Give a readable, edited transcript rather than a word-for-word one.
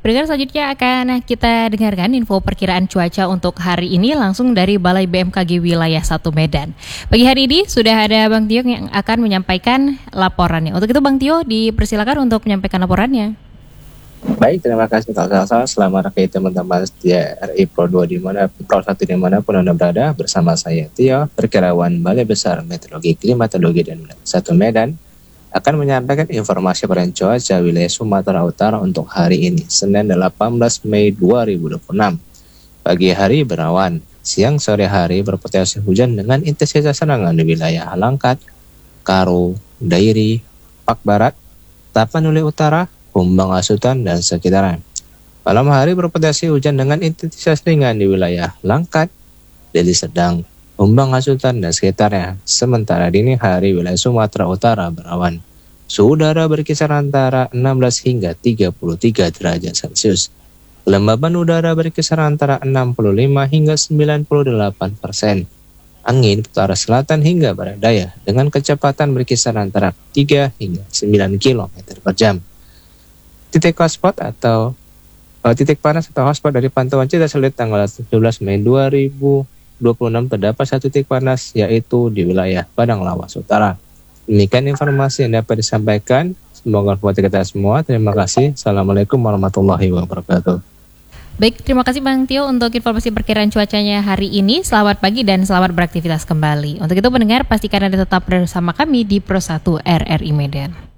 Pendengar, selanjutnya akan kita dengarkan info perkiraan cuaca untuk hari ini langsung dari Balai BMKG Wilayah 1 Medan. Pagi hari ini sudah ada Bang Tio yang akan menyampaikan laporannya. Untuk itu Bang Tio dipersilakan untuk menyampaikan laporannya. Baik, terima kasih Kak Salsa. Selamat pagi teman-teman setia RI Pro 2 Pro 1 dimanapun Anda berada. Bersama saya Tio, perkirawan Balai Besar Meteorologi, Klimatologi dan 1 Medan, akan menyampaikan informasi perkiraan cuaca wilayah Sumatera Utara untuk hari ini, Senin 18 Mei 2026. Pagi hari berawan, siang sore hari berpotensi hujan dengan intensitas sedang di wilayah Langkat, Karo, Dairi, Pak Barat, Tapanuli Utara, Humbang Asutan, dan sekitarnya. Malam hari berpotensi hujan dengan intensitas ringan di wilayah Langkat, Deli Sedang, Humbang Asutan, dan sekitarnya. Sementara dini hari wilayah Sumatera Utara berawan. Suhu udara berkisar antara 16 hingga 33 derajat Celcius. Kelembaban udara berkisar antara 65 hingga 98%. Angin utara selatan hingga barat daya dengan kecepatan berkisar antara 3 hingga 9 km per jam. Titik panas atau hotspot dari pantauan cuaca satelit tanggal 17 Mei 2026 terdapat satu titik panas, yaitu di wilayah Padang Lawas Utara. Demikian informasi yang dapat disampaikan. Semoga bermanfaat kita semua. Terima kasih. Assalamualaikum warahmatullahi wabarakatuh. Baik, terima kasih Bang Tio untuk informasi perkiraan cuacanya hari ini. Selamat pagi dan selamat beraktivitas kembali. Untuk itu pendengar, pastikan Anda tetap bersama kami di Pro 1 RRI Medan.